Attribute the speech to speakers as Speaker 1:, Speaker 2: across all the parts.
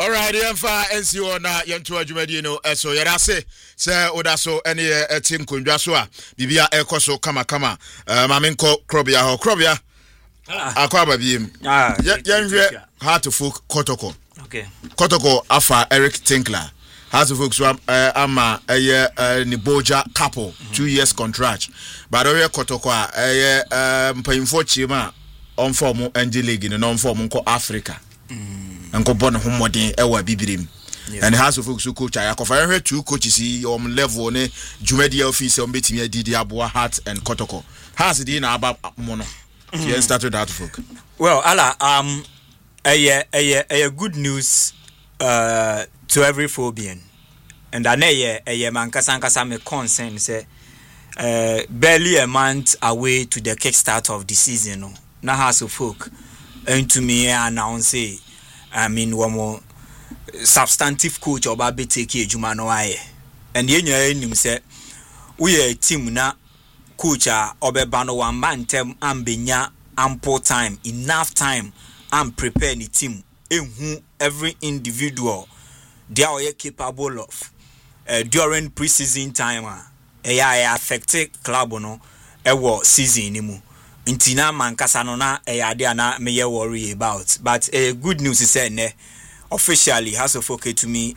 Speaker 1: All right, Yemfa NCO na yentu adwumadi no so yerase se odaso ene team kondwa so a bibia ekoso kama mamenko krobia ho krobia akwa babiem yenhwe Heart of Folk Kotoko.
Speaker 2: Okay.
Speaker 1: Kotoko afa Eric Tinkler. Heart of Folk ama Niboja couple 2 years contract. But oye Kotoko mpayimfo chima on form NG League no on form nko Africa. Nko bon homodin ewa bibirim. And Heart of Folk coach ayakofa two coaches level ne dwumadi office betimi adidi aboa Heart and Kotoko. Heart di na aba mono. He started Heart of Folk.
Speaker 2: Well, Allah a good news to every Phobian. And I know a man kasankasa me concern say barely a month away to the kickstart of the season. No, na Heart of Folk and to me announce I mean one more substantive coach or baby take ejuma no aye. And yen say we a team na coach obebano one man term ambenya ample time, enough time and prepare the team who every individual they are capable of during pre-season time affected club no season anymore. Intina mankasa no na ade na me worry about, but good news is say officially Heart of Folk to me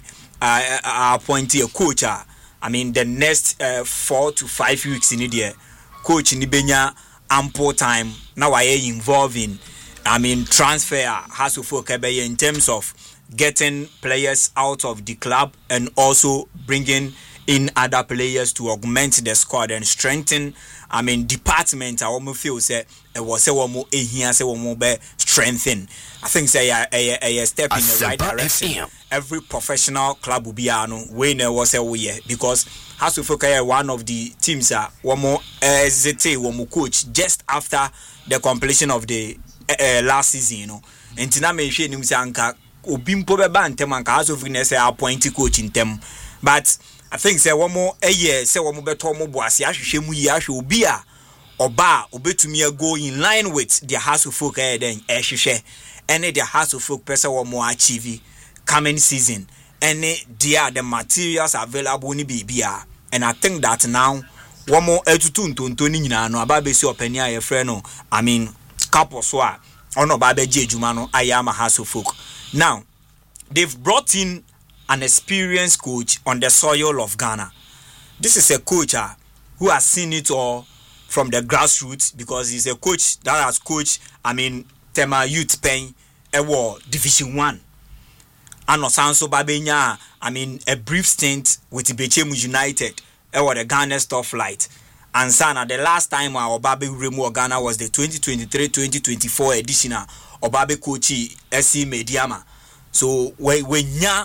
Speaker 2: appoint a coach. I mean the next 4 to 5 weeks in the coach ni benya ample time now I involving transfer Heart of Folk in terms of getting players out of the club and also bringing in other players to augment the squad and strengthen department. I almost feel say it was a more here say one more strengthen. I think say a step in the right direction. Every professional club will be when there was a way because Heart of Folk one of the teams one more one more coach just after the completion of the last season, and tina me hwe nim sanka obimpo beba ntem anka Heart of Folk say appoint coach in them, but I think say one more year say one more beto mo boase ahwehwe mu yi ahwe obi a oba obetumi go in line with the Heart of Folk then ehwehwe any the Heart of Folk person one more achieve coming season any the materials available ni bibia, and I think that now one more etutu ntonto ni nyina no aba be si opani aye frɛ no couple so ono ba be je adwuma no ayama Heart of Folk. Now they've brought in an experienced coach on the soil of Ghana. This is a coach who has seen it all from the grassroots because he's a coach that has coached Tema Youth Pen Division 1 and Osanso Babenya a brief stint with Ibechemu United the Ghana Stuff Light. And Sana, the last time our Obabe Remo Ghana was the 2023-2024 edition of Obabe Kochi SC Mediama. So when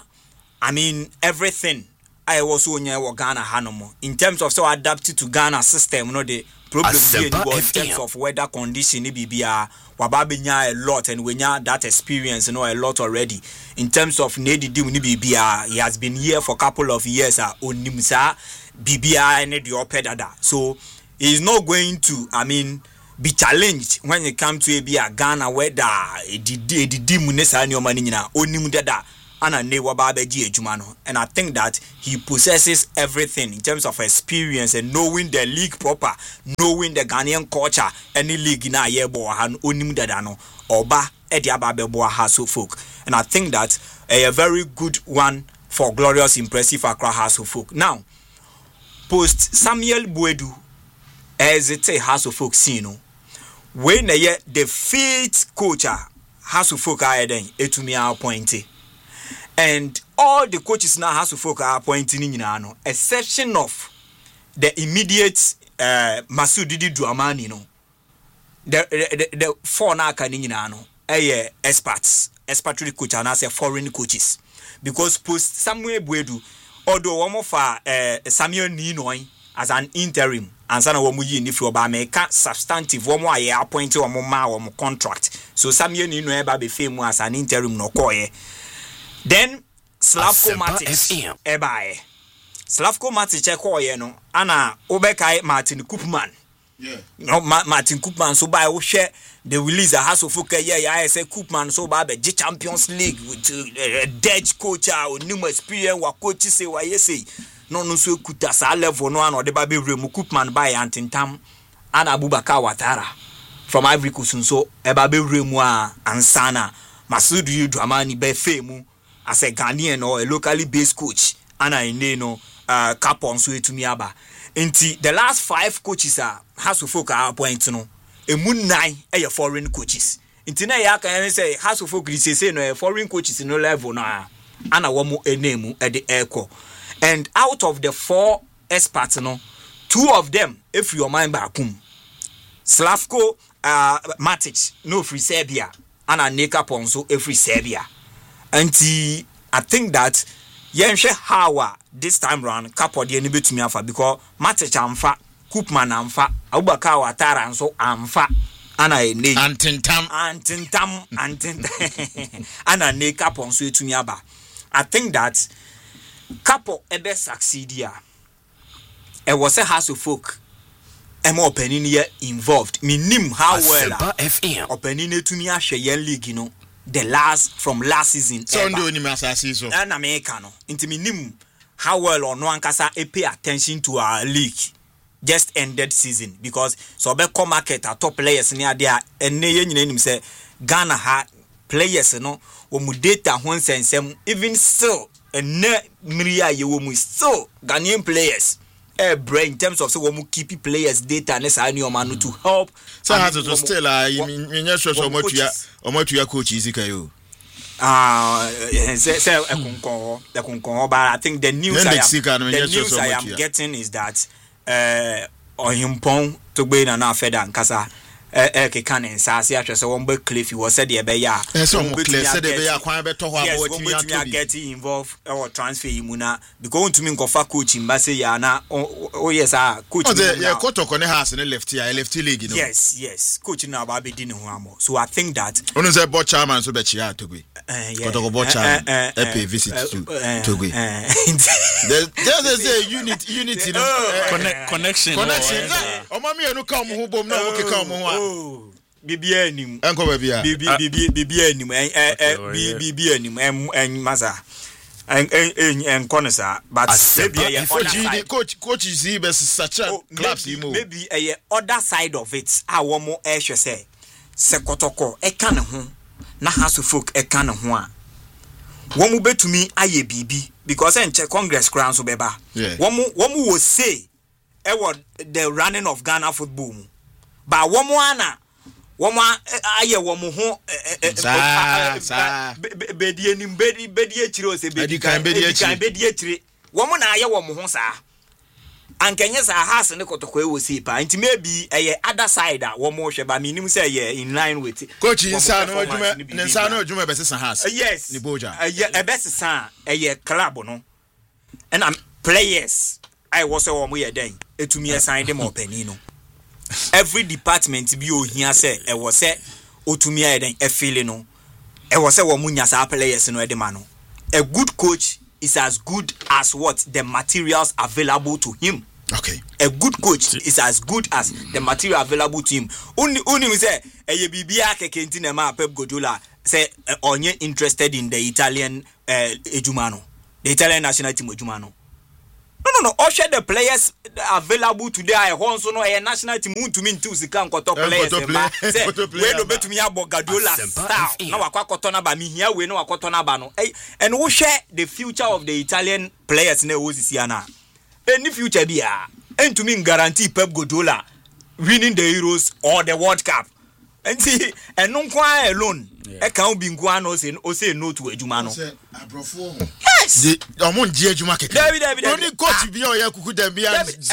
Speaker 2: everything I was on Ghana Hanomo in terms of so adapted to Ghana system, the problem in terms of weather condition BBR Wababe nya a lot and we nya that experience a lot already. In terms of Nedi BBR, he has been here for a couple of years Onimsa BBR and the opedada. So he's not going to be challenged when it comes to a Ghana weather munesa ni omani nyina onimu dada ana ne wababeji ejumano. And I think that he possesses everything in terms of experience and knowing the league proper, knowing the Ghanaian culture, any league na yebo han onimu dada no oba edi ababebo Heart of Folk. And I think that a very good one for glorious impressive Accra Heart of Folk. Now post Samuel Buedu as it a Heart of Folk scene when the field coach Heart of Folk are then etumi appointed, and all the coaches now Heart of Folk are appointing in exception of the immediate Masudi Dramani the four na kaninano expatriate coach and as foreign coaches because post Samuel Buedu although one of Samuel Ninoi as an interim and sana wo muyi ni fi oba make substantive wo mo aye appoint wo mo ma wo mo contract so Samuel Ninoi eba be fame as an interim no koye then Slavko Matic eba Slavko Matic koye no ana obekai Martin Koopman no Martin Koopman so by share the release a House of Folk I say Koopman so by the Champions League with a Dutch coach or new experience wa coach say why say no so kuta sa level no an or the baby remu Koopman by Antintam and Abubakar Ouattara from Ivory Coast so e baby remu ansana Masudi Dramani be fame as a Ghanaian or a locally based coach ana ine no Capon so etumi aba nti the last 5 coaches are House of Folk appoint no emu 9 e foreign coaches nti na ya kan say House of Folk say no foreign coaches no level na ana wo mu enemu e de eko and out of the 4 experts no 2 of them if your mind baakum Slavko Matic no free Serbia ana Neka Ponso free Serbia nti I think that yenhwe how this time round Capo de ni betumi afa because Matic amfa Koopman amfa Abubakar Ouattara nso amfa ana ene
Speaker 1: antintam
Speaker 2: ana ne Capo nso etumi aba I think that Capo ebe succeed here e was a House of Folk emo opening here involved minim how well opening etumi ahwe yen league no from last season
Speaker 1: so ndo ni masasi so
Speaker 2: na America no nti minim how well or no ankasa pay attention to our league just ended season because so be come market at top players near there and ye nyina nim say Ghana ha players no wo mu data ho nsensem even still and mria ye wo mu still Ghanaian players brain in terms of so wo mu keep players data na sa new man to help
Speaker 1: so has to still me sure so omotua coach izika yo
Speaker 2: say ekunko but I think the news I am getting is that Ohimpon to be na feda nkasa can ensase atwese won be cliff was said e be ya
Speaker 1: so mo cliff said e be ya kwan be to ho abo watimi
Speaker 2: atobi get involved or transfer imuna because ntumi nkofa coach mba say ya na yes coach
Speaker 1: yeah kotoko ne has ne left league no
Speaker 2: yes coach na ba be di ne ho amo so I think that
Speaker 1: onu say board chairman so be chia tobi kotoko board chairman EP visit to tobi there's a unity
Speaker 3: connection
Speaker 1: o ma me enu ka mo ho bom na wo keka mo ho
Speaker 2: bibia anim
Speaker 1: enko bibia
Speaker 2: anim bibia anim masa en konesa but maybe
Speaker 1: coach is he best such a clubs
Speaker 2: maybe a other side of it wo mo ehwe say sekotoko e ka ne ho na House of Folk e ka ne ho a wo mo betumi aye bibi because en che congress crown so beba wo mo wo say e was the running of Ghana football but wo mo ana wo mo aye wo mo ho bedi enim bedi echire o se bedi kan bedi echire wo mo na aye wo mo ho sa ankenye sa has ne kotoko e wo si pa nti maybe other side a wo mo hwe ba minim say in line with
Speaker 1: coach inside no adwuma inside no adwuma be sesa has
Speaker 2: yes
Speaker 1: ni boja
Speaker 2: e be sesa club no and players I was wo mo ye den etumi assign them openi no every department bi ohia say e wo say otumi ye den e feel no e wo say wo mo nya sa players no e de ma no a good coach is as good as what the materials available to him.
Speaker 1: Okay.
Speaker 2: A good coach is as good as the material available to him. Only say e bibia keke nti na ma Pep Guardiola say onye interested in the Italian ejumano. The Italian national team ejumano. No. All share the players available today. I also know a national team to mean two sika nkoto players. Say we no betumi abo Guardiola style. Na wakwakoto na ba mi hia we no wakoto na ba no. And we share the future of the Italian players na osisi na. Any future bia. And to me guarantee Pep Guardiola winning the Euros or the World Cup. And see and non kwa alone. E kan bi nkwa no say no to ejuma no. Yes.
Speaker 1: The omon je ejuma keke.
Speaker 2: David.
Speaker 1: Only coach bi o ya kuku dem bi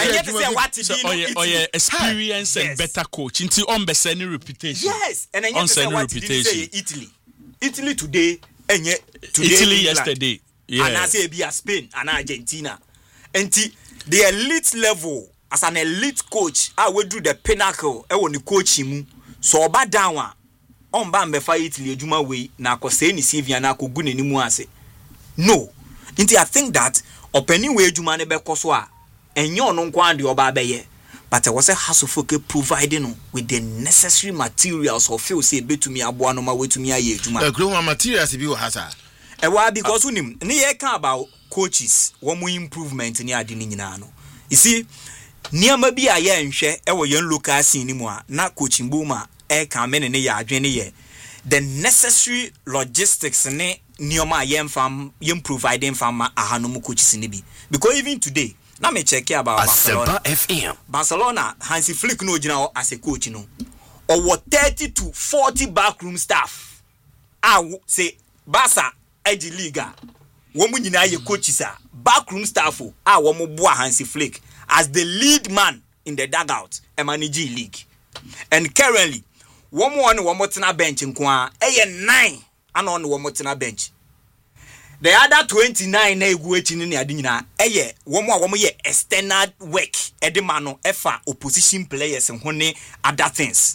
Speaker 3: experience and better coach. Nti on be send reputation.
Speaker 2: Yes. And then say Italy today enye today
Speaker 3: Italy yesterday.
Speaker 2: Yeah. And I say be Spain and Argentina. Enti the elite level as an elite coach I will do the pinnacle e woni coach mu so oba down a on ba mbefa Italy ejuma we na akose ni Sylvia na akogu nanimu ase no nti I think that openi we ejuma ne bekoso a enye ono nkwa de oba beye but I was a Hasofoke providing with the necessary materials or feel say be to me aboa no ma we to me aye adwuma.
Speaker 1: The materials be hasa.
Speaker 2: Why because unim ne ye kan about coaches one more improvement ni ade ni nyina no. You see niama bi aye nhwe e wo yen local scene ni mu a na coaching boom a e kan me ne ya adwene ye the necessary logistics ne nioma yen fam yen providing fam ahanom coaches ni bi because even today na me check about Barcelona FM. Barcelona Hansi Flick no gina as a coach no or 30 to 40 backroom staff say Barca Edi Liga womu nyina ye coaches a backroom staff womu boa Hansi Flick as the lead man in the dugout and manage league and currently womu tena bench nko a 9 and on womu tena bench. The other 29 na egu echi ni ade nyina womu ye external work edemano efa opposition players ho ne other things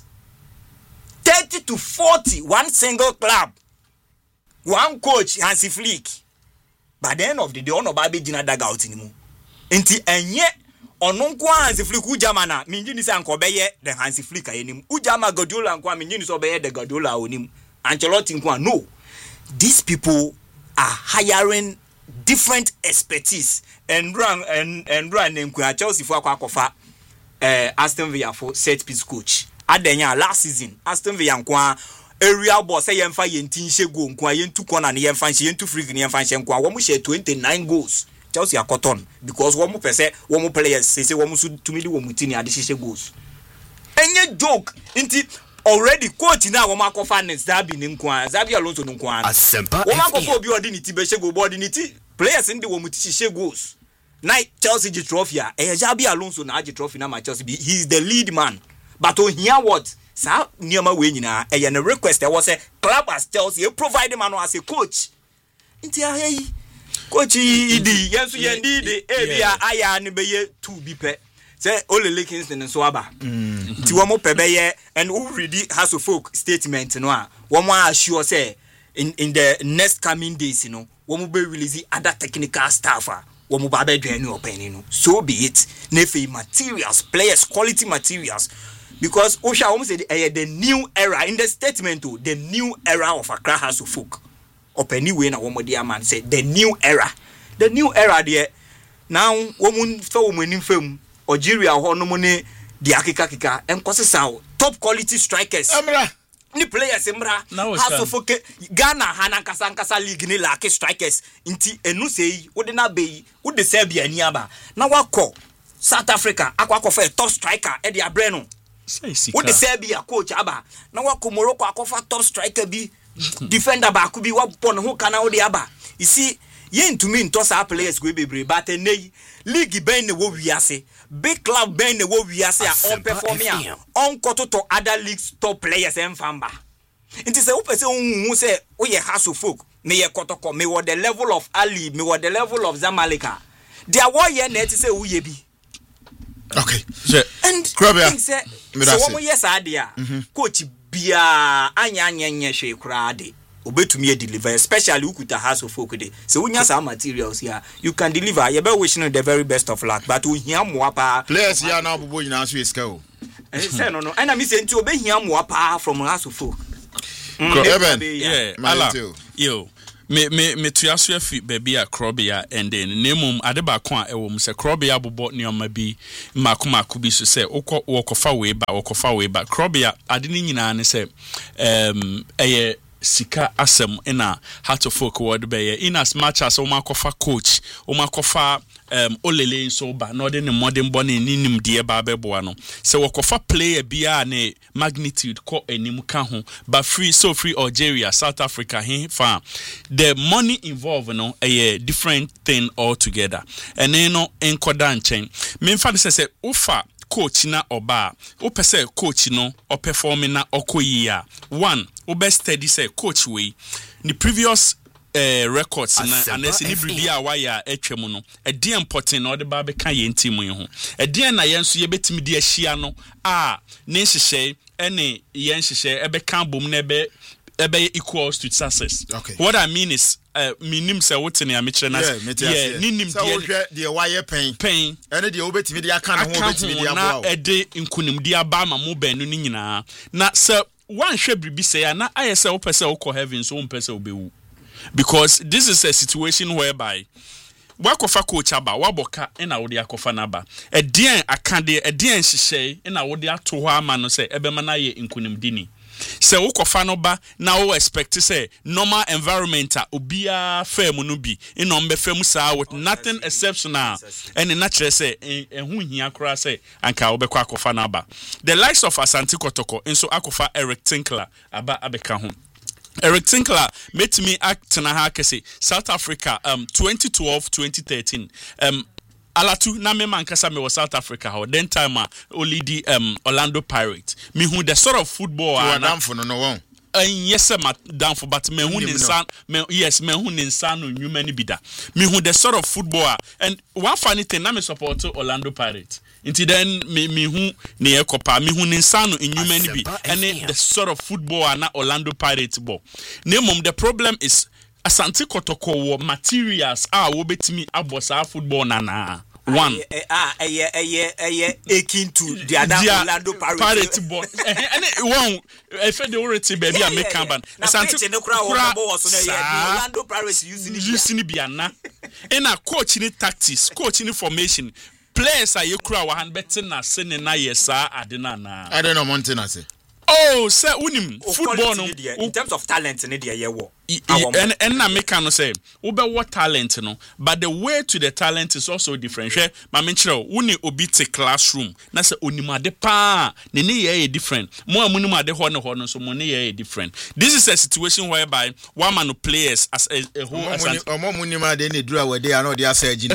Speaker 2: 30 to 40 one single club one coach Hansi Flick by the end of the day ono ba be gina dugout ni mu enti enye ono nko Hansi Flick ujamana minjini se anko beye the Hansi Flick ayenim ujama Guardiola nko minjini so beye the Guardiola onim Ancelotti nko no these people are hiring different expertise and run nko Chelsea for akwakofa Aston Villa for set piece coach adenya last season Aston Villa nko area boss say yemfa yentin shego nko yentu corner ne yemfa yentu free ne yemfa nko womu share 29 goals Chelsea akoton because womu pese womu players say womu su tumidi womu tini ade share goals enye joke inti already coach na womu akofa ne Zabi ne nko Zabi Alonso ne nko womu akofa obi odi ni ti be shego body ni ti players ndi womu ti share goals night Chelsea the trophy Zabi Alonso na age trophy na ma Chelsea he is the lead man but on here what sa nioma we nyina e na request there was a club as Chelsea you provide him as a coach nti ayi coach idi yenso yendi de ebia aya ne beye 2 bi pe say Ole Kingston so aba nti wo mo pe beye and who ready has of folk statement no a wo mo assure say in the next coming days you know wo mo be release other technical staff wo mo ba be dwan no open no so be it nefe materials players quality materials. Because Osha almost said the new era in the statement to the new era of Accra House of Folk. Up anyway na woman dear man said the new era there. Now woman so woman film Algeria ho no money the akika and cause top quality strikers. Ni players emra House of Folk Ghana hana kasa league ni lake strikers inti enu sei wo de na be wo de Serbia ni aba na wako South Africa akwa for top striker e de abreno. What the Serbia coach aba na wako Morocco akofa top striker bi defender ba ku bi wapon ho kana wo de aba you see yen to me into sa players go bebre but nei league ben ne wo wiase big club ben ne wo wiase a on performing on koto to other leagues top players en famba nti se wo pese hu se wo ye House of Folk me ye kotoko me wo the level of Ali me wo the level of Zamaleka dia wo ye na ti se wo ye bi.
Speaker 1: Okay.
Speaker 2: And
Speaker 1: Krobia.
Speaker 2: So one yes idea. Coach bia anya hwe krade. Obetumi deliver especially ukuta House of Folk dey. So when you have materials here, you can deliver. You be wishing the very best of luck, but we hear more pa
Speaker 1: players here now bobo nyina so eska o.
Speaker 2: Say no. And I me say nti obe hear more pa from House of Folk.
Speaker 3: Yeah, ala. Yo. Me tuaso afi baby a Krobia and then nemum adeba ko a ewom se Krobia bobo neoma bi makomako bi so se wokofa we ba Krobia ade ni nyina ne se eye sika asem ina Heart of Folk word be in as much as omakofa coach omakofa olele so ba no de ne modern bone ni nim de ba beboa no se wokofa player bia ne magnitude ko enim ka ho ba free Algeria South Africa he fa the money involved no a different thing altogether and no enkoda nchen me fa se ufa coach na oba o pese coach no o performing na okoyi a one o best steady say coach we the previous records na anese ni bibia wa ya etwem no e de important na o de ba be kan ye ntimu yi ho e de na ye nso ye betimi de ahia no a ne nhyehyɛ ye nhyehyɛ e be kan bom na ebe equals to success.
Speaker 1: Okay.
Speaker 3: What I mean is minim se wote ne amekere na ninim
Speaker 1: de wire pain ene de obetimi de aka no obetimi de aboa
Speaker 3: na ede nkunimdi aba ma mo banu ni nyina na se one hwe bribi se ya na ayese wo pese wo ko heaven so wo pese obewu because this is a situation whereby wakofa coach aba waboka ena wo de akofa na ba edien akade edien hihye ena wo de ato ho ama no se ebema na ye nkunimdi ni se wo kofa no ba na wo expect say normal environment obia firm no bi inom be firm sa with nothing exceptional and natural say ehun hia kora say anka wo be kwa kofa na ba the likes of Asante Kotoko enso akofa Eric Tinkler aba abeka ho Eric Tinkler met me act na ha kese South Africa 2012-2013 alatu na me mankasa me was South Africa how then time only the Orlando Pirates me who the sort of football
Speaker 1: no
Speaker 3: yes ma down for but me who insan me yes me who insan no new many bida me who the sort of football and one funny thing na me support Orlando Pirates until then me who ne ekopa me who insan no new many bi and the sort of football na Orlando Pirates ball name the problem is Asante Kotoko materials wo betimi abosa football na one
Speaker 2: akin to the other Orlando Pirates
Speaker 3: ball and one if they already baby American band
Speaker 2: Asante no crowd Orlando Pirates
Speaker 3: using biana and a coach ni tactics coach ni formation players are you crowd hand betting na sene na yesa adena na
Speaker 1: I don't know Montana say
Speaker 3: oh say unim football no
Speaker 2: in terms of talent ne dey yewo
Speaker 3: and na make no say we be what talent no but the way to the talent is also different hwe ma me kire woni obi te classroom na say onimade pa ne ye different mo amunimade ho no so mo ne ye different this is a situation whereby one man players as a whole as
Speaker 1: amunimade ne dura we dey na dey asaji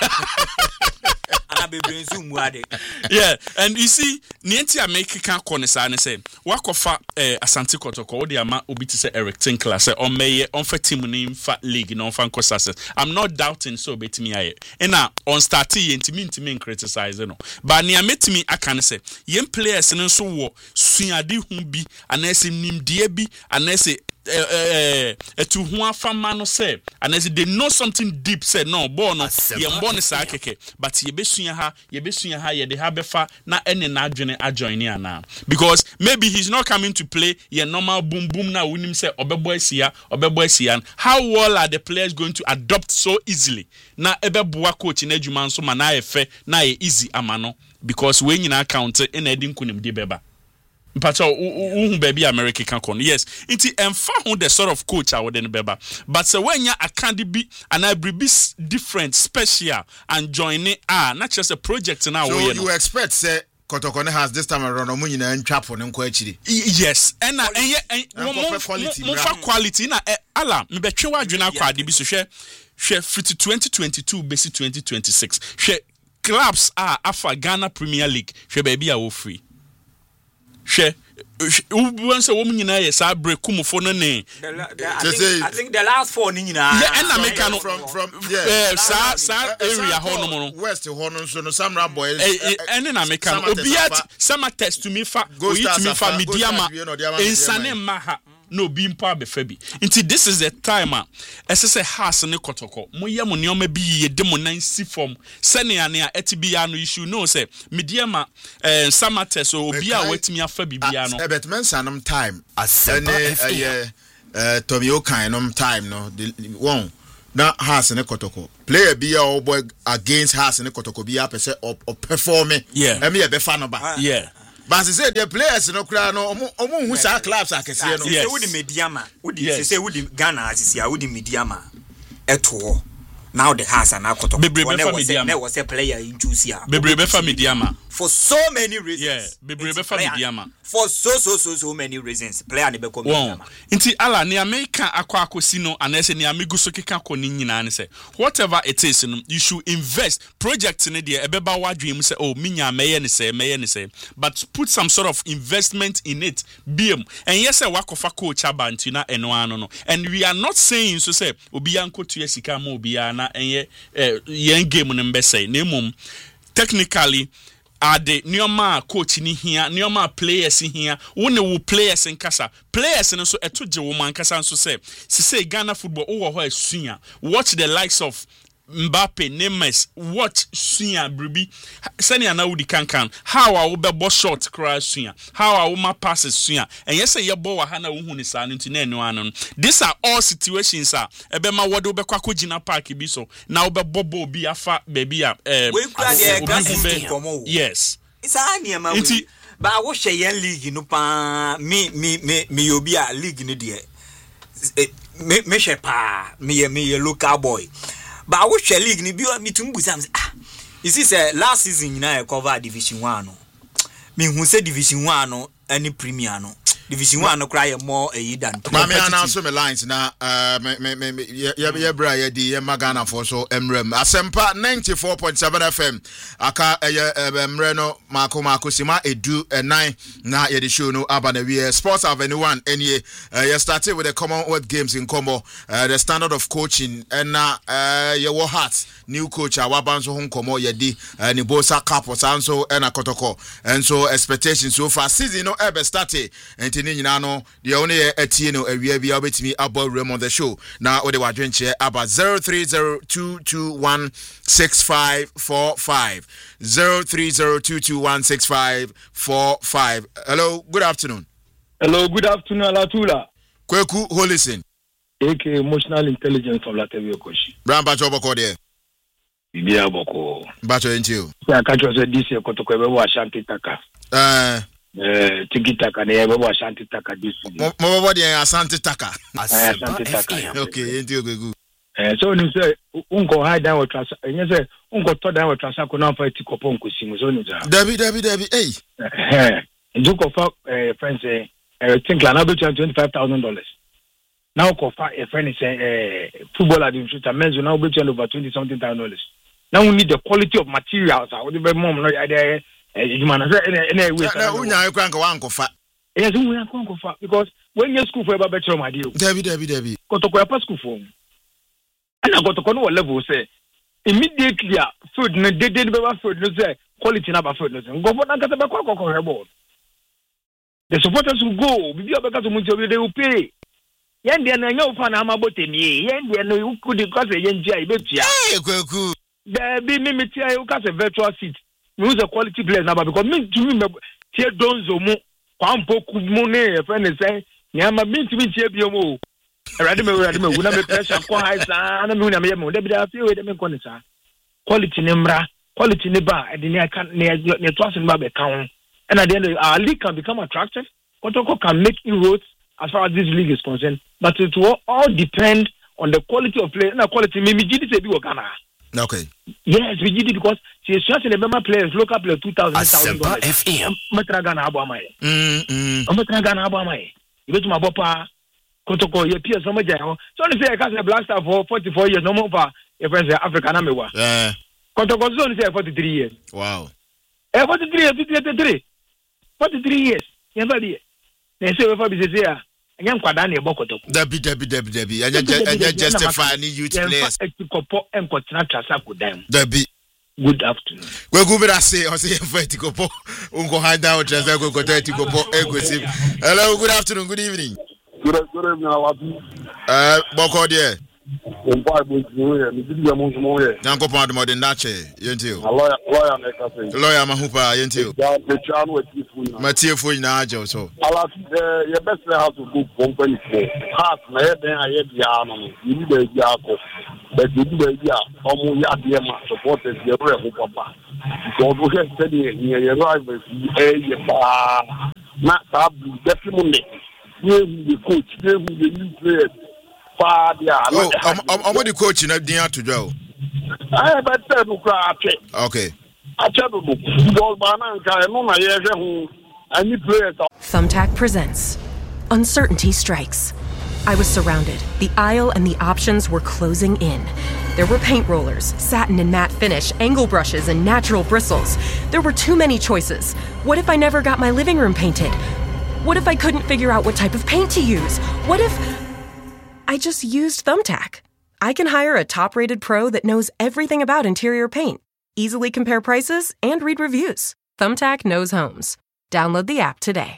Speaker 3: yeah, and you see, Nienti American Conisa and say, Wakofa Asante Kotoko, or the ama obiti say Eric Tinkler, say on may on for team name fat league, no fan cosas. I'm not doubting so bet me I. And now on starty to me criticize no. But near met me I can say, young players and so war, Sunyadi Humbi, and as in Nim Diebi, and as to one fan no say and as they know something deep said no born no ye born is akeke but ye besunya ha ye de ha befa na ene na adwene ajoin ana because maybe he's not coming to play ye normal boom boom na winim say obebo asia how well are the players going to adopt so easily na ebeboa coach na adwuma nso ma na efe na ye easy amano because we nyina count in edin kunim de beba Pacho baby America can con yes it emfa who the sort of coach I would beba but so when ya can't be and I be different special and join it not just a project now
Speaker 1: so you expect say Kotoko has this time around omunyina ntwa for nko achiri
Speaker 3: yes and quality na ala me betwe wadwena kwa ade bi so hwe 2022 base 2026 hwe clubs are afa Ghana Premier League hwe baby a wo free she once a woman yes I break kumufo no ne
Speaker 2: I think the last four ni nyina
Speaker 3: and American
Speaker 1: from
Speaker 3: sa area hono
Speaker 1: west hono so no samra boys
Speaker 3: and in American obiat sama test to me fa go to me fa mediama insane maha no be mpa be fa bi until this is the time say house ne Kotoko moye mo neoma bi ye de mo nan si form sene ne a etibia no issue no say mediama sama test so obi a wetimi afa bibia no
Speaker 1: bet men sanum time asene Tommy Okan nom time no the one na house ne Kotoko player be our boy against house ne Kotoko be a say or performing emi e be fa no ba but say the players no kra no omo hu sa clubs akese no
Speaker 2: say we the mediama say we the Ghana asisi we the mediama eto now the house and Kotoko there was a player in Juicia
Speaker 3: Bebrebe fa mediama
Speaker 2: for so many reasons
Speaker 3: Bebrebe fa mediama
Speaker 2: for so many reasons player ne be ko mediama
Speaker 3: inti ala ne America akwakosi no anese ne amigu so keka ko ni nyina ne say whatever it is no you should invest project ne de ebeba wadwem say oh minya meye ne say but put some sort of investment in it biem and yes wakofa coach abanti na eno ano no and we are not saying so say obi anko to yesika ma obi ana enye yen game no mbese na mum technically ade nioma coach ni hia nioma players hia wo players nkasa players no so eto je wo man kasa so say Ghana football wo ho asua watch the likes of Mbappe, Neymar, watch Suya Bribi. Sani ana udi kankan. How I will be short crash Suya. How I will my passes Suya. And yes, your boy hana uhuni sa into no. These are all situations. Ebe ma wado be kwako jina park biso. Na ube bobo be afa baby yes.
Speaker 2: It's a near my but I wish a young league no pa me obi a league no dear. Me shepa me a local boy. But I wish a league ni bi me tum busam you see say last season I cover division 1 no me hu say division 1 no any premier no division 1 no cry more than
Speaker 1: Mami announce me lines na me bra ye di Magana for so emrem Asempa 94.7 FM aka emre no mako sima edu 9 na ye the show no aba na we Sports Avenue 1 any you started with the Commonwealth Games in Combo the standard of coaching and na ye wo heart new coach awabanso hon komo ye di ni bosa capo sanso na kotoko and so expectations so far season no ever started and nyina no the only etie no awia bia obetimi about room on the show na ode wadwenche about 0302216545 0302216545. Hello, good afternoon.
Speaker 4: Hello, good afternoon, Alatula.
Speaker 1: Kweku Holison.
Speaker 4: AK Emotional Intelligence of Latevio Koshi.
Speaker 1: Bramba Choboko there.
Speaker 4: Bibia Boko.
Speaker 1: Bacho into.
Speaker 4: I catch you this year Kotoko Ashanti Taka. Tiki Taka, never was Ashanti Taka this year.
Speaker 1: What Ashanti Taka?
Speaker 4: Ashanti Taka.
Speaker 1: Okay, into good.
Speaker 4: So you say, Uncle high down with trans, and you say, Uncle Todd down with Transaco now for Tikoponko Simons.
Speaker 1: Debbie, hey.
Speaker 4: And Duke of friends say, think Lanabe $25,000. Now, a friend is a footballer, the men's will now be over $20-something thousand. Now we need the quality of materials. I would be mom, no idea. You man, yes, we are going for because when you school for a better, my dear,
Speaker 1: Debbie,
Speaker 4: go to a school form. And I got to go level say immediately food, no, they didn't have food, no, say quality number food, no, go for that. The supporters will go, they will pay. Yendi na nyo fa na amabote ni yendi na you could because yenji I bet ya
Speaker 1: kweku
Speaker 4: there be me tia you cause a virtual seat we use a quality players now because me to me tie donzo mu kwampo kumu ne friend say nyama me to me tie biomo erade me na me pressure ko high sa na me na me dem da feel we dem ko ni sa quality ne mra quality ne ba e ne aka ne twasin ba be kan and at the end our league can become attractive Kotoko can make inroads as far as this league is concerned, but it will all depend on the quality of play. And quality, maybe GD say be Ghana.
Speaker 1: Okay.
Speaker 4: Yes, we GD because she is just in the member players, local players, $2,000. Metra Ghana Abamai. Metra Ghana Abamai. You go to my papa, Kotoko, your peers, so much. So they say I can't say Black Star for 44 years, no more for your friends African Amewa. Kotoko only say 43 years.
Speaker 1: Wow.
Speaker 4: 43 years. Never they say we for business here. Anyam kwada na ebokoto.
Speaker 1: Debbie. Anya justify ni youth players.
Speaker 4: Etikopo enkotina Transaco dam.
Speaker 1: Debbie.
Speaker 4: Good afternoon.
Speaker 1: We go be say o say for Etikopo. Unko hand down Transaco ko Etikopo egosim. Hello, good afternoon, good evening.
Speaker 5: Good evening, Awadu.
Speaker 1: Boko there.
Speaker 5: Mpa bo jiwe, mi didi ya monzo moye.
Speaker 1: Nyanko pa de modern nache, yentio.
Speaker 5: Lawyer na ka say.
Speaker 1: Lawyer mahupa yentio.
Speaker 5: Ya the chan we tifu na.
Speaker 1: Matiefu na ajo so.
Speaker 5: Ala your best how to go company for. Heart na ye den aye bia no. You need be bia ko. But you need be bia omo ya de ma supporters ye re ho papa. Because we get steady ye rivals ye ba. Na tab definitely. The coach, the new players.
Speaker 1: I'm the coach in a dinner to go.
Speaker 5: I better look at it.
Speaker 1: Okay.
Speaker 5: I tell you,
Speaker 6: Thumbtack presents Uncertainty Strikes. I was surrounded. The aisle and the options were closing in. There were paint rollers, satin and matte finish, angle brushes, and natural bristles. There were too many choices. What if I never got my living room painted? What if I couldn't figure out what type of paint to use? What if I just used Thumbtack? I can hire a top-rated pro that knows everything about interior paint, easily compare prices, and read reviews. Thumbtack knows homes. Download the app today.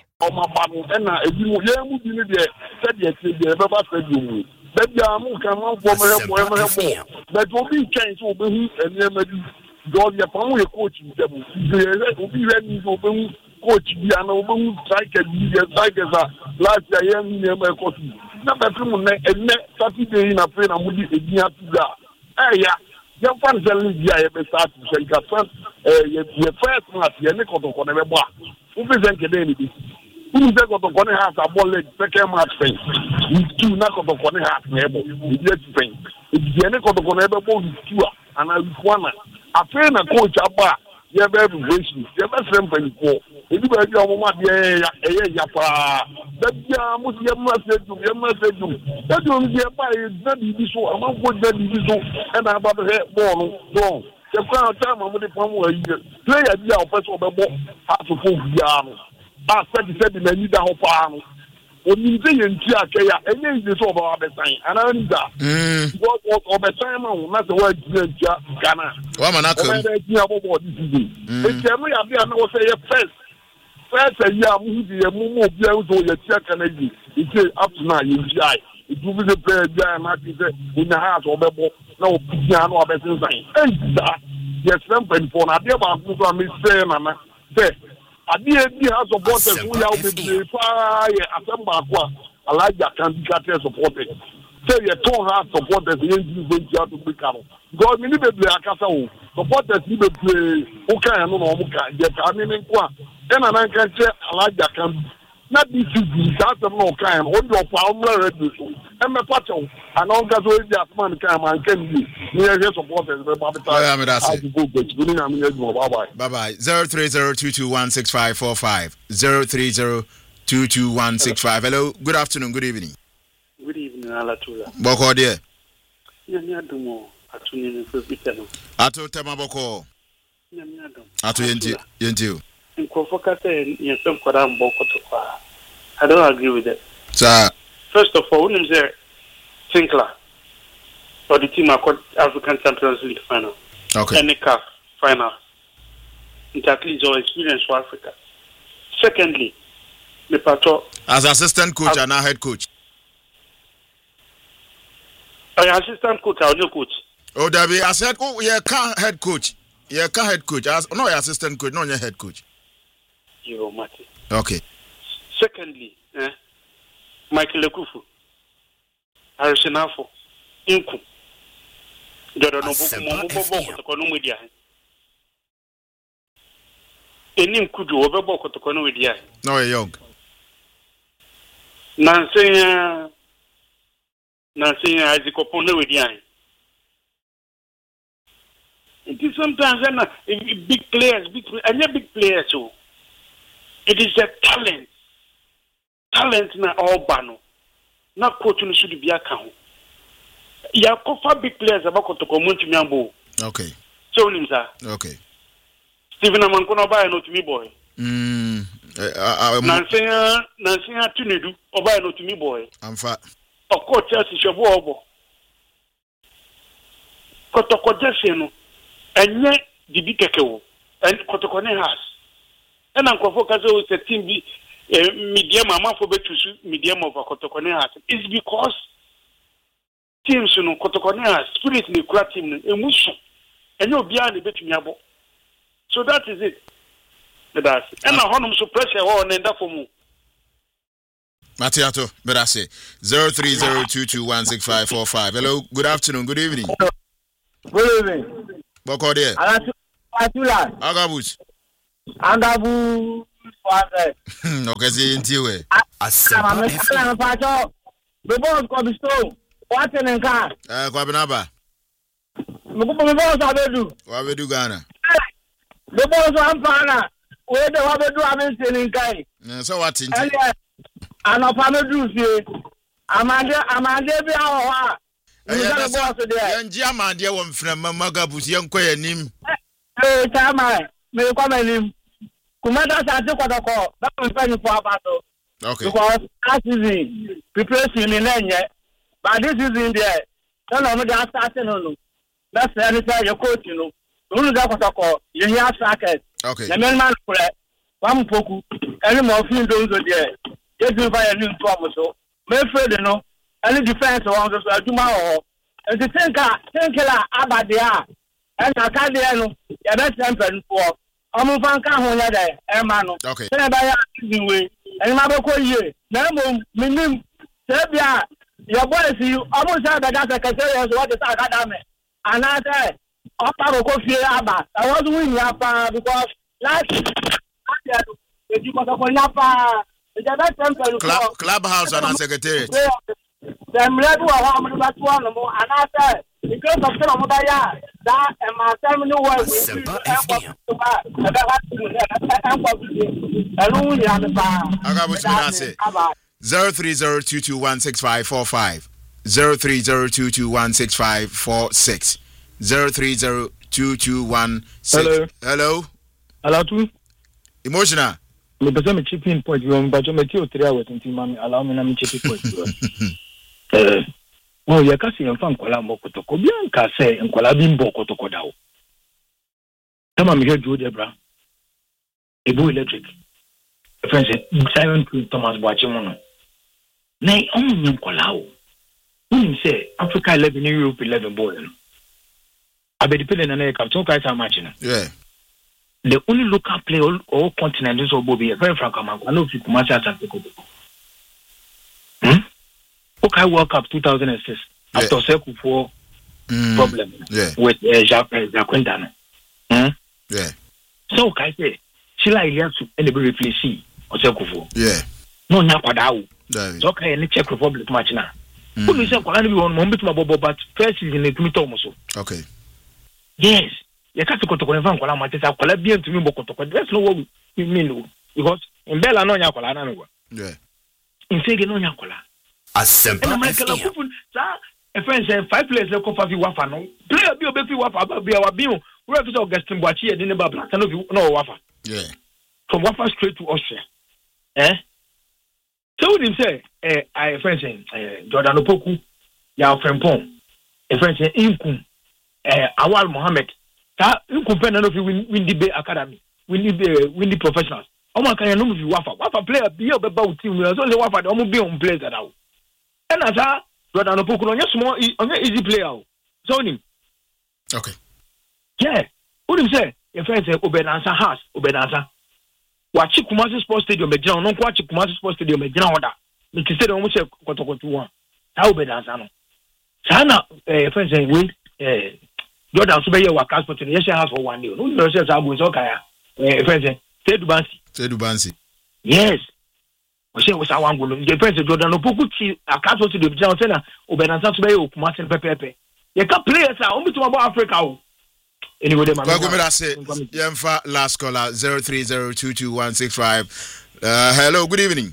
Speaker 5: Coach Diana strike last year number 3 Saturday in a plane and would be young fans start to say your first match, your nickel on every bar. Who present the day? Who is got to go and have a ball leg second match face? With 2 knuckle of one half neighbor, with your Spain. It's the nickel of one ever ball with 2 and I was one. I train a coach about your very vision, your best friend for. If you have your mama, that must be a message. That don't be a buy, that is so. I'm not good, that is so. And I'm about to head ball. The crown time I'm going to play a year of first of the ball, half to 4 years. I said, I need a whole farm. When you say in Tiakaya, and then this over the time, and I need that. What was over time, not the word Ghana. Woman, I can't about this. It's a way of the no say first. First, a year, movie, a mumu, your check and it says up to now, you die. It will be the player, in the house or the ball, no piano or better sign. And that, yes, something for a dear about who I'm saying, Mama. I did have supporters who have been fire at some back. I like that can be supported. Say your tone has supporters in the to become. God, we need to play a castle. Supporters need to play. Okay, I know get I mean, then I can say I like that can not be easy. That's no kind. What your power and my patron and all that way that man can be near his supporters.
Speaker 1: Bye bye. 03022165545 030221655. Hello, good afternoon, good evening.
Speaker 7: Good evening, Alatula.
Speaker 1: Boko dear.
Speaker 7: Nyadumo atuni for bitano.
Speaker 1: Ato tema boko.
Speaker 7: Nyadum.
Speaker 1: Ato yentiu.
Speaker 7: Nkofokata yensem kwada mboko to kwa. I don't agree with that.
Speaker 1: Sir.
Speaker 7: First of all, when is Tinkler for the team called African Champions League final.
Speaker 1: Okay.
Speaker 7: And the CAF final. It at least your experience for Africa. Secondly, the patrol
Speaker 1: as assistant coach and now head coach.
Speaker 7: Assistant coach or no coach?
Speaker 1: Oh, Debbie, I said, oh, yeah, head coach. Yeah, head coach. No, assistant coach, no, your head coach.
Speaker 7: You Mati.
Speaker 1: Okay.
Speaker 7: Secondly, Michael Lekufu, Arisenafo, Inku, Jordan Obuku, Enim Kudu, Overboko to Konoidia.
Speaker 1: No, young.
Speaker 7: Nancy Isaac Opono with Yan. It is sometimes big players, big players too. It is a talent. Talent na all bano. Na coach no should be account. Ya kofa big players about to come to Miambo.
Speaker 1: Okay.
Speaker 7: So nimsa.
Speaker 1: Okay.
Speaker 7: Stephen Amankono buy no to me boy. Nancy Tunidu or buy no to me boy.
Speaker 1: I'm fat.
Speaker 7: Of course, Chelsea should go. Kotoko Jesseno, and yet the big Keko, and Kotokone has. And Uncle Focus is a team medium amount for better medium of a Kotokone has. It's because teams, you know, Kotokone has spirit in the crowd team, emotion, and you'll be on the betting yabo. So that is it. That's and I want to pressure on and that for me.
Speaker 1: Matiato, but I say 03022165545. Hello, good afternoon, good evening.
Speaker 8: Good evening.
Speaker 1: Boko there.
Speaker 8: Atula.
Speaker 1: Agabus.
Speaker 8: Agabu.
Speaker 1: Okay, see into it.
Speaker 8: I'm Pacho. The boss got the stone. What's in the car?
Speaker 1: Kwabinaba.
Speaker 8: The boss
Speaker 1: what we do Ghana?
Speaker 8: The boss one partner. Where the what we do I'm in Kai.
Speaker 1: So what in
Speaker 8: and a family do see. Amanda be our.
Speaker 1: Yan Jama, dear one from Magabus, young quay name.
Speaker 8: Hey, Tama, may come in him. Commander Santo, that was very for battle.
Speaker 1: Okay.
Speaker 8: Because last season, preparation in Lenya, but this is in there. None of them starting on. That's the answer your coach, you know. Only that was a call. You hear sackers.
Speaker 1: Okay.
Speaker 8: The man for one poku, any more few those there. Just if I knew trouble so. My friend, you know, any defense on the tomorrow. And the thinker about the air. And I can't know, yeah, that's something for. I'm a fan can't hold that, Emmanuel.
Speaker 1: Okay.
Speaker 8: Then I buy a way. And my boy, you, no, minimum, Serbia, your boy, see you almost had that secretary what is academic. And I said, I was winning because last year, you got a
Speaker 1: Clubhouse and secretary.
Speaker 8: Them level of how many that one more, and I said, because of some that and my family was
Speaker 1: I 03022165545 03022165546 0302216.
Speaker 4: Hello too.
Speaker 1: Emotional.
Speaker 4: Me pese me chipping point you but me ti o 3 hours nti man allow me na me chipping point you. Well, you can see in fan kola mbokotoko bianca say in kola bi mbokotoko dawo. Tama me hear do Debra. Ebu electric. Friends Simon Thomas Boachimuno. Nay on kola o. When say Africa 11 Europe 11 boy. I be depending on captain guys are matching.
Speaker 1: Yeah.
Speaker 4: The only local player all continents of Bobby a very frank amount. I know if you come out Okay, World Cup 2006 after Seku for problem with Jacques Quintana.
Speaker 1: Yeah.
Speaker 4: So I say, Sheila Iliasu and the replace or Seku for.
Speaker 1: Yeah.
Speaker 4: No, Napadao. So okay, and Czech Republic match now. Who is a one moment, but first is in the Tomatomoso.
Speaker 1: Okay.
Speaker 4: Yes. You can't go to Colan Colamatis, I'll collaborate to me, but that's not what we mean. Because in Bella no Yakola,
Speaker 1: yeah.
Speaker 4: In Fagin no Yakola.
Speaker 9: A simple
Speaker 4: a friend said 5 players go for Wafa. No player be obey Wafa be our bill. We have to Augustin Boachi and Dinner Black. I know no Wafa.
Speaker 1: Yeah.
Speaker 4: From Wafa straight to Austria. So what him say? I friend say Jordan Opoku, ya friend Pong. A friend say Inkum, Awal Mohammed. That Inkum pen of you win the Bay Academy. We need the professionals. Oh my can you know if you Wafa player be about team. We only Wafa the only be on players that out. And as a Jordan Opoku on your small on your easy player. So him.
Speaker 1: Okay.
Speaker 4: Yeah. What him say? Your friend say Obenansa has Obenansa. Watch Kumasi Sports Stadium be ground. No watch Kumasi Sports Stadium be ground. It is said almost Kotoko 2-1. How Obenansa no. Sana friend say we Jordan so be your work transport in yes house for 1 day. No know say Abu so kaya. Friend say Sedu Bansi. Yes. We say we say one go. The friend say Jordan Opoku ti akaso to the ground say na Obenansa so be your Kumasi pepepe. You can players are only to about Africa. Anyway,
Speaker 1: Yemfa last caller 030221655. Hello, good evening.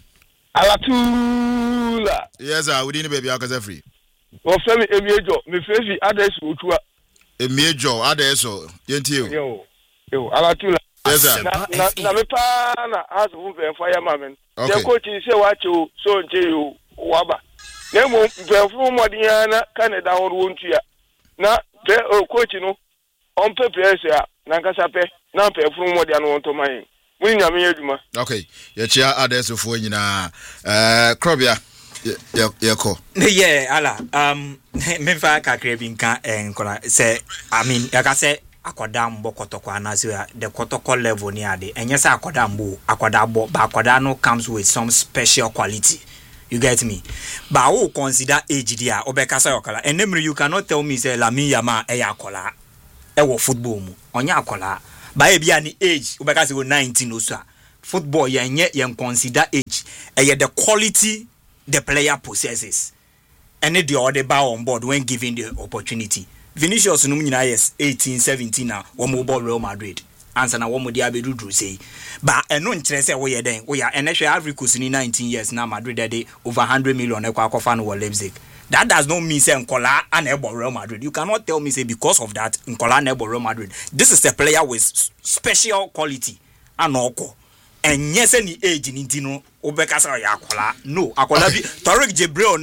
Speaker 5: Alatula.
Speaker 1: Yes, sir. Good evening, baby. How can I free?
Speaker 5: O femi emiejo, me fefi adesu otua.
Speaker 1: Emiejo adesu. Yenti
Speaker 5: yo. Alatula.
Speaker 1: Yes, sir.
Speaker 5: Na me pa na azu be fire mamen. The coach say watch you so nche you waba. Nemo be fu modian na Canada ho wontua. Na coach no on purpose ya na nkasa pe na pe funu mo dia no to man mun nya me aduma.
Speaker 1: Okay ye chia adeso fo nyina krobia yeko
Speaker 2: yeah ala me fa kakre bi nka enkola say I mean yaka say akoda mbo kotoko anaso ya the kotoko level ni ade enye say akoda mbo akoda bo ba akoda no comes with some special quality. You get me? But I will consider age dia obeka say okola enemri you cannot tell me say Lamine Yamal akola ewo football mu onya akola ba e bia ni age ubeka say 19 oso football yen consider age the quality the player possesses and the other ba on board when given the opportunity. Vinicius no nyina yes 18 17 na wo mo ball Real Madrid answer na wo mo dia bedu say ba eno nkyere say wo ye den wo ya enehwe Ivory Coast ni 19 years na Madrid dey over 100 million ekwa akofa no Leipzig. That does not mean say Nkola and Real Madrid. You cannot tell me say because of that Nkola and Real Madrid. This is a player with special quality and oko. And yes any age in Intino obeka say Akola. No, Akola bi Tariq Jibril ne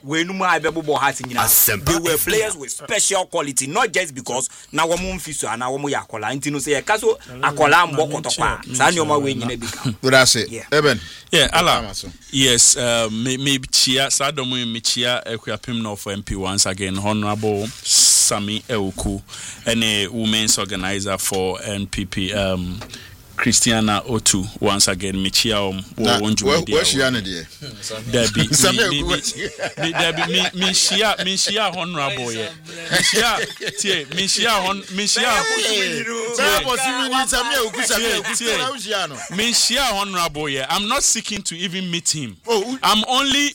Speaker 2: we no more abebo heart in they were players with special quality, not just because now we mum fisu and now we yakola intino say kaso akola mboko tokwa sani oma we nyine bika.
Speaker 1: That's it. Eben.
Speaker 3: Yeah, Allah. Yes, me chia sadomu me chia equiapim no for MP once again, Honorable Sami Euku, any women's organizer for NPP, Christiana Otu, once again, Michia where's she on there? Debbie, Michia Honorable, Michia Honorable, I'm not seeking to even meet him. I'm only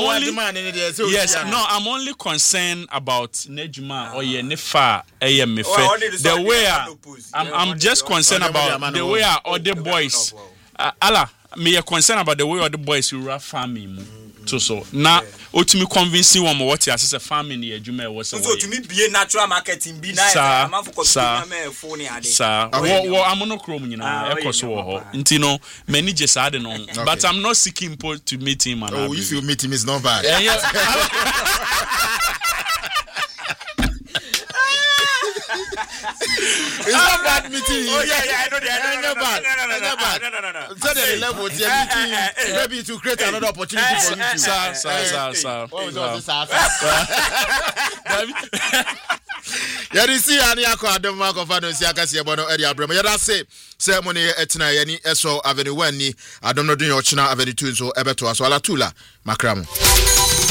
Speaker 3: concerned about Nejma or Nefa, the way I'm just concerned about the way other boys Allah me concerned about the way other boys you are farming so now ultimately convincing one what as a farming the adwuma was so
Speaker 2: to me be natural marketing be nice am for phone
Speaker 3: sir I'm no chrome nyina ekoso wo ho ntino managers ade no but I'm not seeking to meet him and
Speaker 1: if you meet him is not bad. It's not bad meeting.
Speaker 2: Oh yeah, I know that.
Speaker 1: No. So the level meeting maybe to create another opportunity for you to.
Speaker 3: Sir.
Speaker 1: What was this? Yeah, you see, any Adam Mark of Adams Yakasi Bono Eddie Abraham. Yeah, say ceremony etna yani eso avenue wani. I don't know doing your china avenue two so ebeto so ala tula makram.